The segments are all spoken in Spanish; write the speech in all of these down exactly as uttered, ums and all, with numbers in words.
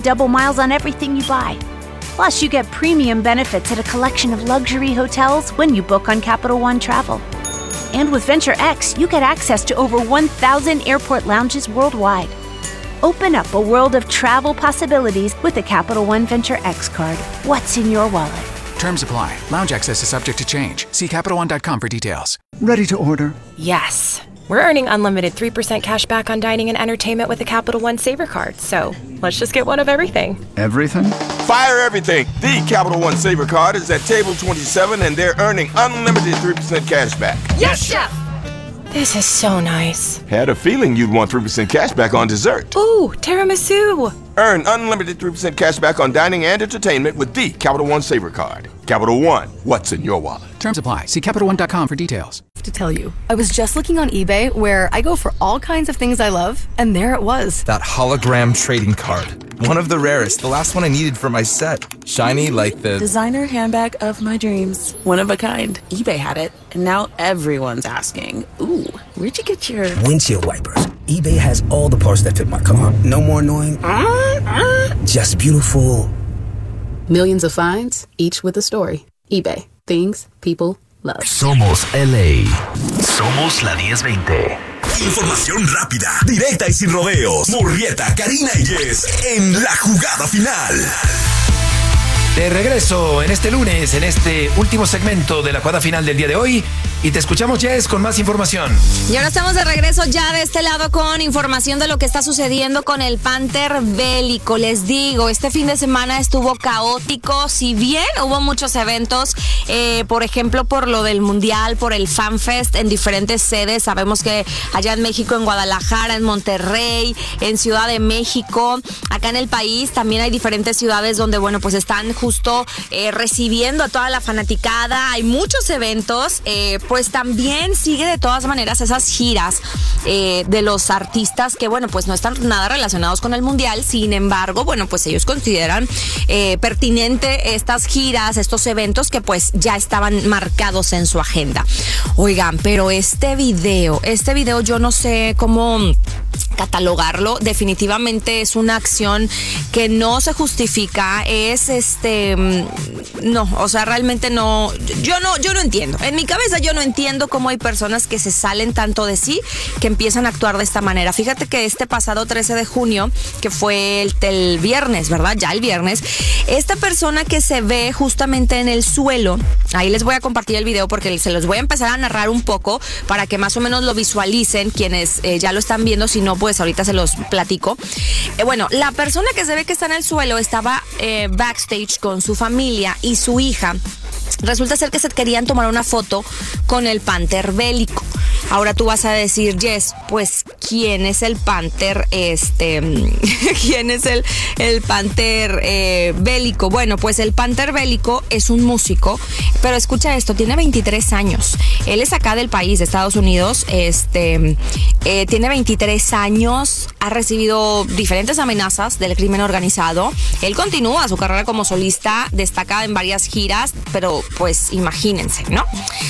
double miles on everything you buy. Plus, you get premium benefits at a collection of luxury hotels when you book on Capital One Travel. And with Venture X, you get access to over one thousand airport lounges worldwide. Open up a world of travel possibilities with the Capital One Venture X card. What's in your wallet? Terms apply. Lounge access is subject to change. See Capital One dot com for details. Ready to order? Yes. We're earning unlimited three percent cash back on dining and entertainment with the Capital One Saver Card. So let's just get one of everything. Everything? Fire everything. The Capital One Saver Card is at table twenty-seven, and they're earning unlimited three percent cash back. Yes, Chef! This is so nice. Had a feeling you'd want three percent cash back on dessert. Ooh, tiramisu. Earn unlimited three percent cash back on dining and entertainment with the Capital One Saver Card. Capital One, what's in your wallet? Terms apply. See Capital One dot com for details. To tell you, I was just looking on eBay where I go for all kinds of things I love, and there it was. That hologram trading card. One of the rarest. The last one I needed for my set. Shiny like the... designer handbag of my dreams. One of a kind. eBay had it, and now everyone's asking, ooh, where'd you get your... windshield wipers. eBay has all the parts that fit my car. No more annoying... Uh, uh. Just beautiful. Millions of finds, each with a story. eBay. Things people love. Somos L A. Somos la diez veinte. Información rápida, directa y sin rodeos. Murrieta, Karina y Jess en la jugada final. De regreso en este lunes, en este último segmento de la jugada final del día de hoy. Y te escuchamos, Jess, con más información. Y ahora estamos de regreso ya de este lado con información de lo que está sucediendo con el Panther Bélico. Les digo, este fin de semana estuvo caótico. Si bien hubo muchos eventos, eh, por ejemplo, por lo del Mundial, por el FanFest en diferentes sedes. Sabemos que allá en México, en Guadalajara, en Monterrey, en Ciudad de México, acá en el país también hay diferentes ciudades donde, bueno, pues están justo eh, recibiendo a toda la fanaticada. Hay muchos eventos, eh, pues también sigue de todas maneras esas giras eh, de los artistas que, bueno, pues no están nada relacionados con el Mundial. Sin embargo, bueno, pues ellos consideran eh, pertinente estas giras, estos eventos que pues ya estaban marcados en su agenda. Oigan, pero este video, este video yo no sé cómo catalogarlo. Definitivamente es una acción que no se justifica. Es este no, o sea, realmente no, yo no, yo no entiendo. En mi cabeza yo no entiendo cómo hay personas que se salen tanto de sí, que empiezan a actuar de esta manera. Fíjate que este pasado trece de junio, que fue el, el viernes, ¿verdad? Ya el viernes, esta persona que se ve justamente en el suelo, ahí les voy a compartir el video porque se los voy a empezar a narrar un poco para que más o menos lo visualicen quienes eh, ya lo están viendo. Si no, pues ahorita se los platico. Eh, bueno, la persona que se ve que está en el suelo estaba eh, backstage con su familia y su hija. Resulta ser que se querían tomar una foto con el Panther Bélico. Ahora tú vas a decir, Jess, pues, ¿quién es el Panther, este, quién es el, el Panther eh, Bélico? Bueno, pues el Panther Bélico es un músico, pero escucha esto, tiene veintitrés años. Él es acá del país, de Estados Unidos, este, eh, tiene veintitrés años, ha recibido diferentes amenazas del crimen organizado. Él continúa su carrera como solista, destaca en varias giras, pero pues imagínense, ¿no?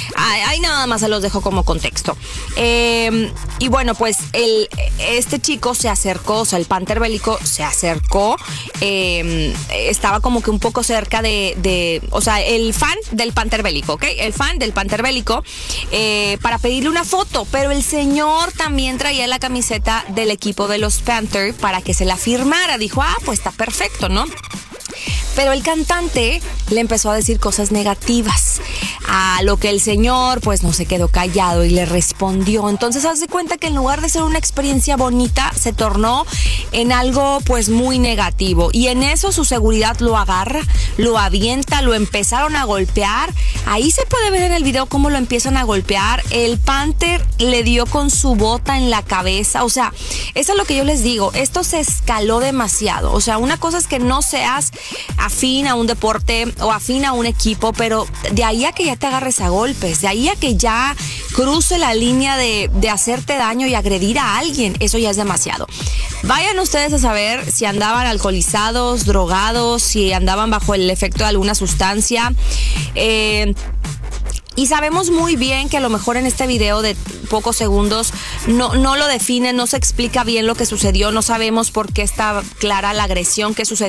Ahí nada más se los dejo como contexto. Eh, y bueno, pues el, este chico se acercó, o sea, el Panther Bélico se acercó, eh, estaba como que un poco cerca de, de, o sea, el fan del Panther Bélico, ¿ok? El fan del Panther Bélico, eh, para pedirle una foto, pero el señor también traía la camiseta del equipo de los Panther para que se la firmara. Dijo, ah, pues está perfecto, ¿no? Pero el cantante le empezó a decir cosas negativas, a lo que el señor pues no se quedó callado y le respondió. Entonces haz de cuenta que en lugar de ser una experiencia bonita, se tornó en algo pues muy negativo. Y en eso su seguridad lo agarra, lo avienta, lo empezaron a golpear. Ahí se puede ver en el video cómo lo empiezan a golpear. El Panther le dio con su bota en la cabeza. O sea, eso es lo que yo les digo. Esto se escaló demasiado. O sea, una cosa es que no seas afín a un deporte o afín a un equipo, pero de ahí a que ya te agarres a golpes, de ahí a que ya cruce la línea de, de hacerte daño y agredir a alguien, eso ya es demasiado. Vayan ustedes a saber si andaban alcoholizados, drogados, si andaban bajo el efecto de alguna sustancia. Eh... Y sabemos muy bien que a lo mejor en este video de pocos segundos no, no lo define, no se explica bien lo que sucedió, no sabemos por qué está clara la agresión que sucedió.